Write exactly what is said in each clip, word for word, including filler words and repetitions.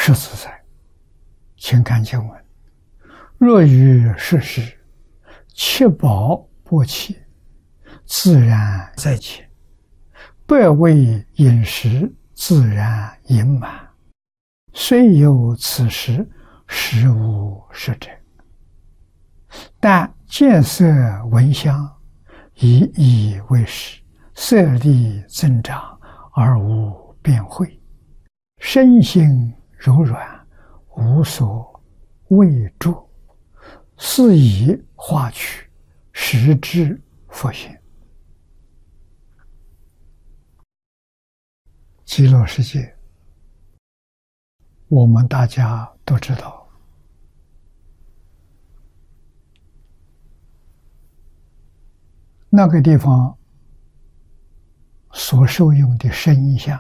实自在。请看经文：若于世事，七宝不弃，自然在前；百味饮食，自然盈满。虽有此时，实无实者。但见色闻香，以以为实，色力增长而无变慧，身心柔软，无所畏著，是以化取，实知佛性。极乐世界，我们大家都知道，那个地方所受用的声相，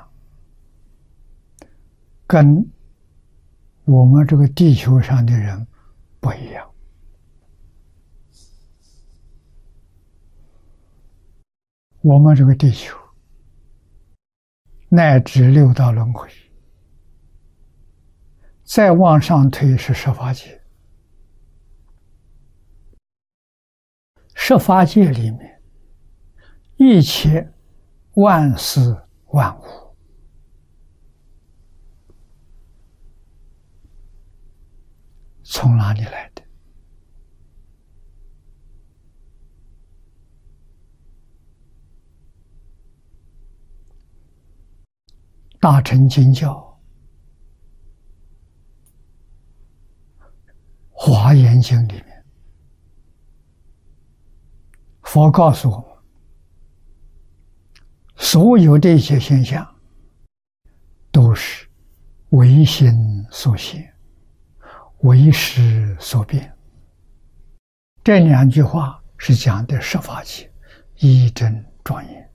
跟我们这个地球上的人不一样。我们这个地球乃至六道轮回，再往上推是十法界。十法界里面，一切万事万物，从哪里来的？大乘经教华严经里面，佛告诉我们，所有这些现象都是唯心所现，唯识所变。这两句话是讲的十法界一真庄严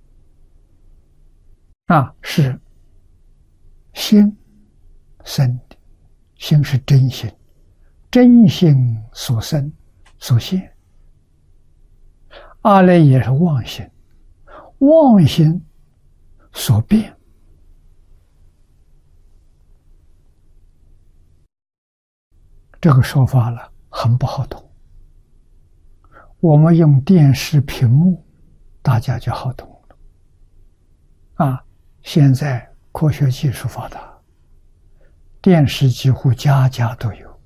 啊，是心生的，心是真心，真心所生所现。二类也是妄心，妄心所变。这个说法了很不好懂，我们用电视屏幕，大家就好懂了。啊，现在科学技术发达，电视几乎家家都有。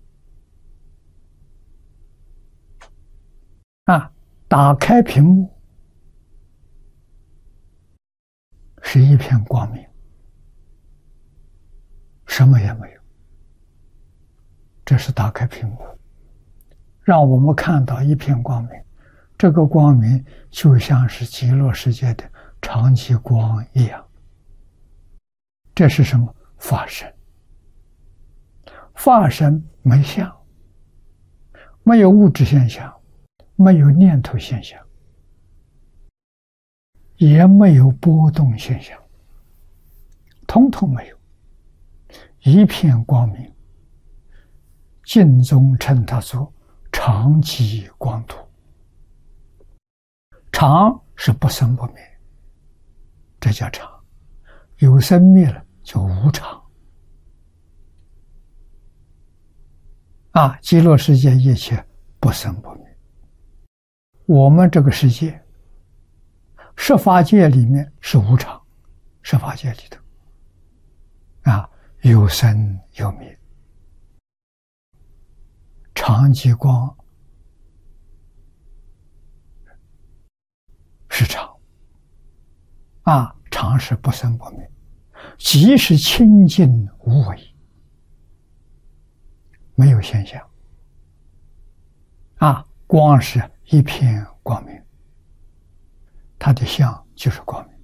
啊，打开屏幕是一片光明，什么也没有。这是打开屏幕，让我们看到一片光明。这个光明就像是极乐世界的常寂光一样。这是什么？法身。法身没相，没有物质现象，没有念头现象，也没有波动现象，统统没有，一片光明。净宗称它做常寂光土。常是不生不灭，这叫常；有生灭了就无常。啊，极乐世界一切不生不灭。我们这个世界，十法界里面是无常，十法界里头啊，有生有灭。常寂光是常啊，常是不生不灭，即是清净无为，没有现象啊，光是一片光明，它的相就是光明，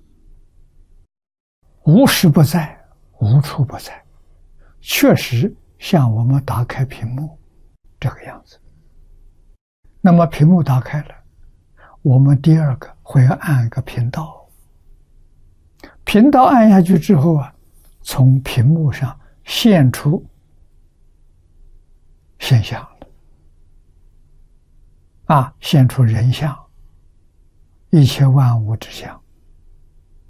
无时不在，无处不在，确实像我们打开屏幕这个样子。那么屏幕打开了，我们第二个会按一个频道，频道按下去之后啊，从屏幕上现出现象了啊，现出人相，一切万物之相。